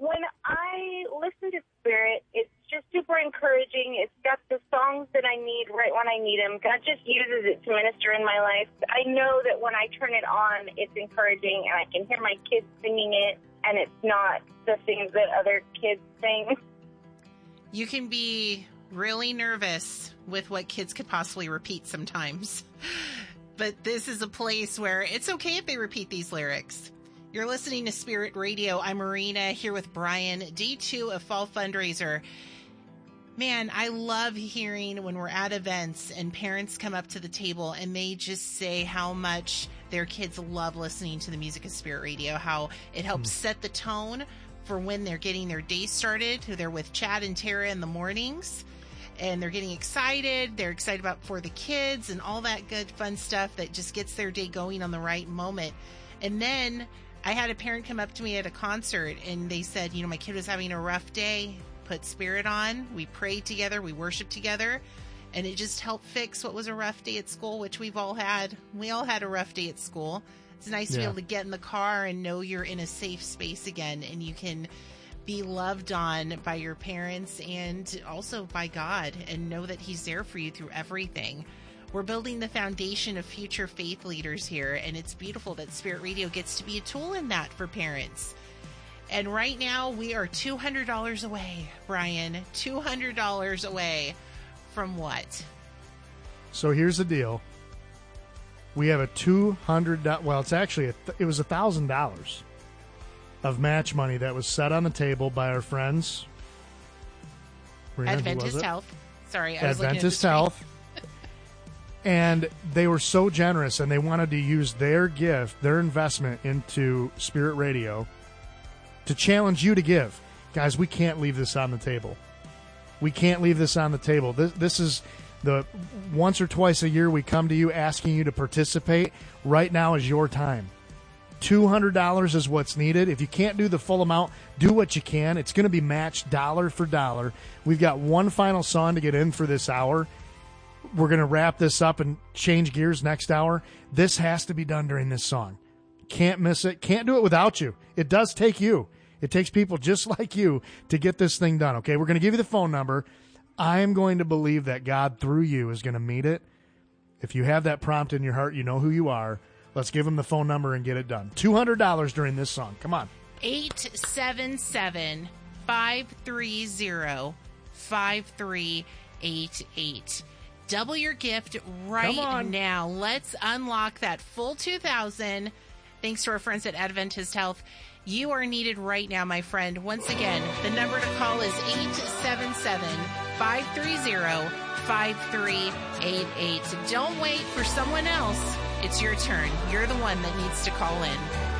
when I listen to Spirit, it's just super encouraging. It's got the songs that I need right when I need them. God just uses it to minister in my life. I know that when I turn it on, it's encouraging, and I can hear my kids singing it, and it's not the things that other kids sing. You can be really nervous with what kids could possibly repeat sometimes. But this is a place where it's okay if they repeat these lyrics. You're listening to Spirit Radio. I'm Marina here with Brian, day 2 of Fall Fundraiser. Man, I love hearing when we're at events and parents come up to the table and they just say how much their kids love listening to the music of Spirit Radio, how it helps set the tone for when they're getting their day started. They're with Chad and Tara in the mornings, and they're getting excited. They're excited about for the kids and all that good, fun stuff that just gets their day going on the right moment. And then I had a parent come up to me at a concert, and they said, you know, my kid was having a rough day. Put Spirit on. We prayed together. We worshiped together. And it just helped fix what was a rough day at school, which we've all had. We all had a rough day at school. It's nice to be able to get in the car and know you're in a safe space again, and you can be loved on by your parents and also by God, and know that He's there for you through everything. We're building the foundation of future faith leaders here, and it's beautiful that Spirit Radio gets to be a tool in that for parents. And right now, we are $200 away, Brian. $200 away from what? So here's the deal. We have a $200, well, it's actually, it was $1,000 of match money that was set on the table by our friends. Adventist Health. Sorry, I was looking at Adventist Health. And they were so generous, and they wanted to use their gift, their investment into Spirit Radio to challenge you to give. Guys, we can't leave this on the table. We can't leave this on the table. This is the once or twice a year we come to you asking you to participate. Right now is your time. $200 is what's needed. If you can't do the full amount, do what you can. It's going to be matched dollar for dollar. We've got one final song to get in for this hour. We're going to wrap this up and change gears next hour. This has to be done during this song. Can't miss it. Can't do it without you. It does take you. It takes people just like you to get this thing done, okay? We're going to give you the phone number. I am going to believe that God, through you, is going to meet it. If you have that prompt in your heart, you know who you are. Let's give them the phone number and get it done. $200 during this song. Come on. 877-530-5388. Double your gift right now. Let's unlock that full $2,000. Thanks to our friends at Adventist Health. You are needed right now, my friend. Once again, the number to call is 877-530-5388. Don't wait for someone else. It's your turn. You're the one that needs to call in.